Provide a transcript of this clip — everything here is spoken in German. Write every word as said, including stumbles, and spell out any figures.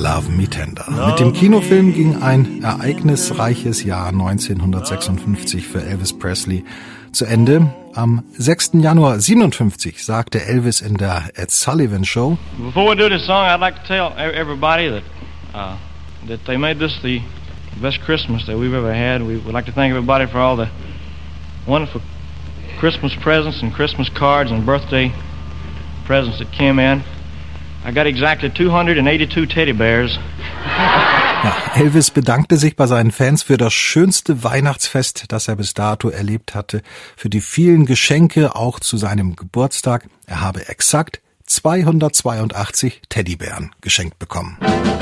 Love Me Tender. Mit dem Kinofilm ging ein ereignisreiches Jahr neunzehnhundertsechsundfünfzig für Elvis Presley zu Ende. Am sechsten Januar siebenundfünfzig sagte Elvis in der Ed Sullivan Show: Before we do this song, I'd like to tell everybody that uh, that they made this the best Christmas that we've ever had. We would like to thank everybody for all the wonderful Christmas presents and Christmas cards and birthday presents that came in. I got exactly two hundred eighty-two teddy bears. Ja, Elvis bedankte sich bei seinen Fans für das schönste Weihnachtsfest, das er bis dato erlebt hatte, für die vielen Geschenke, auch zu seinem Geburtstag. Er habe exakt zweihundertzweiundachtzig Teddybären geschenkt bekommen.